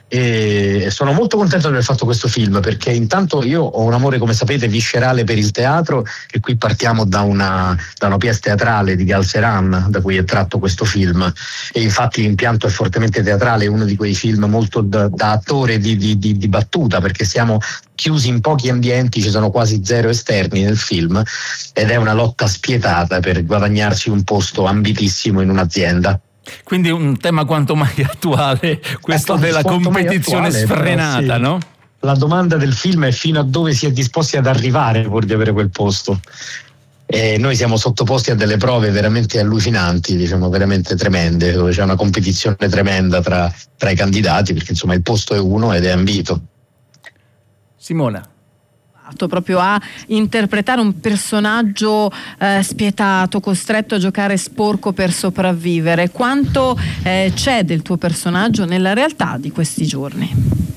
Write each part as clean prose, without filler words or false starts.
e sono molto contento di aver fatto questo film, perché intanto io ho un amore, come sapete, viscerale per il teatro, e qui partiamo da una pièce teatrale di Gal Ceran da cui è tratto questo film, e infatti l'impianto è fortemente teatrale, è uno di quei film molto da attore di battuta, perché siamo chiusi in pochi ambienti, ci sono quasi zero esterni nel film, ed è una lotta spietata per guadagnarsi un posto ambitissimo in un'azienda. Quindi un tema quanto mai attuale, questo della competizione sfrenata, però, sì. No? La domanda del film è fino a dove si è disposti ad arrivare pur di avere quel posto. E noi siamo sottoposti a delle prove veramente allucinanti, diciamo veramente tremende, dove c'è una competizione tremenda tra i candidati, perché insomma il posto è uno ed è ambito. Simona. Proprio a interpretare un personaggio spietato, costretto a giocare sporco per sopravvivere. Quanto c'è del tuo personaggio nella realtà di questi giorni?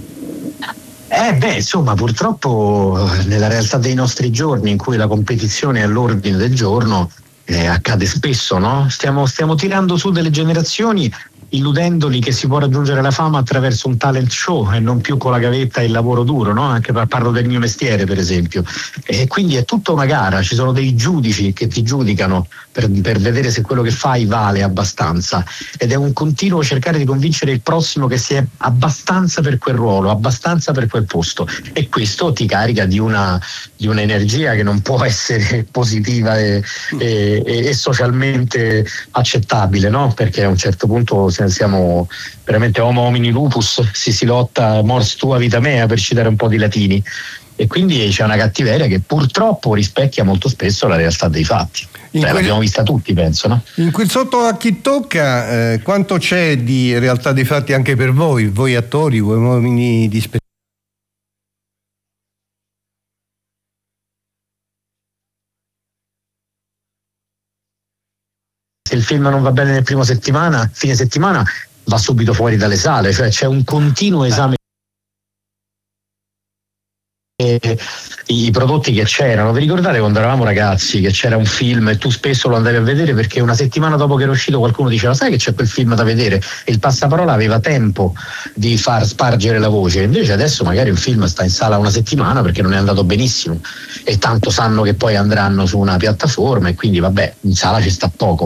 Insomma, purtroppo nella realtà dei nostri giorni, in cui la competizione è all'ordine del giorno, accade spesso, no? Stiamo tirando su delle generazioni, illudendoli che si può raggiungere la fama attraverso un talent show e non più con la gavetta e il lavoro duro, no? Anche parlo del mio mestiere, per esempio. E quindi è tutta una gara, ci sono dei giudici che ti giudicano per vedere se quello che fai vale abbastanza, ed è un continuo cercare di convincere il prossimo che si è abbastanza per quel ruolo, abbastanza per quel posto, e questo ti carica di un'energia che non può essere positiva e socialmente accettabile, no? Perché a un certo punto siamo veramente homo homini lupus, si lotta mors tua vita mea, per citare un po' di latini, e quindi c'è una cattiveria che purtroppo rispecchia molto spesso la realtà dei fatti. L'abbiamo vista tutti, penso, no? In quel Sotto a chi tocca, quanto c'è di realtà dei fatti anche per voi attori, voi uomini di spettacolo? Se il film non va bene nel primo fine settimana va subito fuori dalle sale, cioè c'è un continuo esame. I prodotti che c'erano, vi ricordate quando eravamo ragazzi che c'era un film e tu spesso lo andavi a vedere perché una settimana dopo che era uscito qualcuno diceva sai che c'è quel film da vedere, e il passaparola aveva tempo di far spargere la voce. Invece adesso magari un film sta in sala una settimana perché non è andato benissimo, e tanto sanno che poi andranno su una piattaforma, e quindi vabbè, in sala ci sta poco.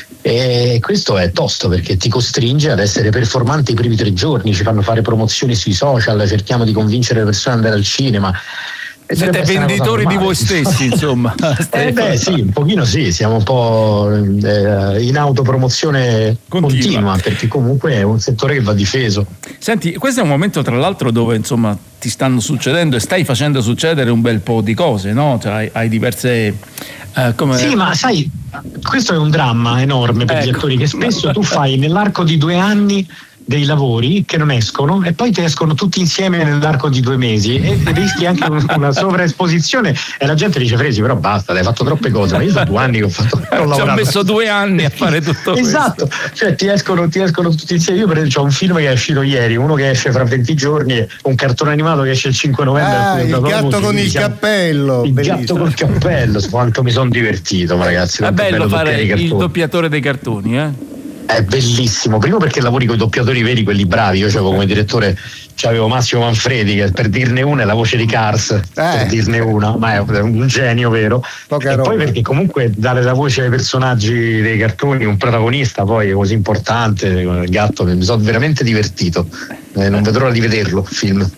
E questo è tosto, perché ti costringe ad essere performanti i primi 3 giorni, ci fanno fare promozioni sui social, cerchiamo di convincere le persone ad andare al cinema. Siete venditori di voi stessi, insomma. Sì, un pochino sì, siamo un po' in autopromozione continua, perché comunque è un settore che va difeso. Senti, questo è un momento tra l'altro dove insomma ti stanno succedendo e stai facendo succedere un bel po' di cose, no? Cioè, hai diverse... Sì, ma sai, questo è un dramma enorme per gli attori, che spesso tu fai nell'arco di 2 anni dei lavori che non escono, e poi ti escono tutti insieme nell'arco di 2 mesi, e rischi anche una sovraesposizione, e la gente dice Fresi però basta, hai fatto troppe cose. Ma io sono 2 anni che ho messo 2 anni a fare tutto esatto, questo. Cioè ti escono tutti insieme. Io per esempio ho un film che è uscito ieri, uno che esce fra 20 giorni, un cartone animato che esce il 5 novembre, il gatto con il cappello, il gatto col cappello. Quanto mi sono divertito, ragazzi. È bello fare il doppiatore dei cartoni, È bellissimo, primo perché lavori con i doppiatori veri, quelli bravi. Io c'avevo come direttore Massimo Manfredi, che per dirne una è la voce di Cars, per dirne una, ma è un genio vero. Poca roba. Poi perché comunque dare la voce ai personaggi dei cartoni, un protagonista poi così importante, il gatto, mi sono veramente divertito, non vedo l'ora di vederlo il film.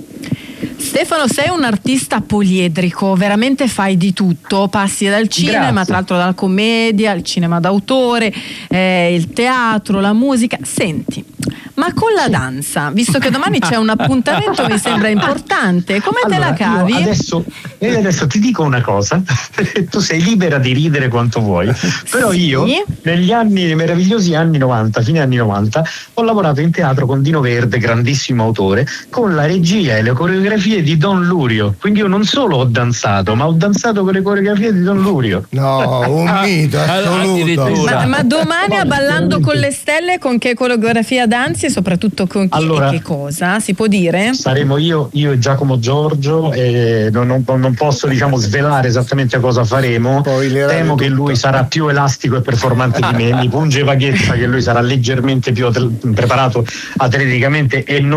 Stefano, sei un artista poliedrico, veramente fai di tutto, passi dal cinema, Grazie. tra l'altro dalla commedia, il cinema d'autore, il teatro, la musica. Senti, ma con la danza, visto che domani c'è un appuntamento mi sembra importante, come te la cavi? Adesso ti dico una cosa, tu sei libera di ridere quanto vuoi, però io nei meravigliosi anni 90, fine anni 90, ho lavorato in teatro con Dino Verde, grandissimo autore, con la regia e le coreografie di Don Lurio, quindi io non solo ho danzato, ma ho danzato con le coreografie di Don Lurio. No, un mito assoluto. Ma domani a Ballando con le Stelle con che coreografia danzi e soprattutto con chi e che cosa? Si può dire? Saremo io e Giacomo Giorgio, e non posso svelare esattamente cosa faremo. Temo che lui sarà più elastico e performante di me, mi punge vaghezza che lui sarà leggermente più preparato atleticamente e non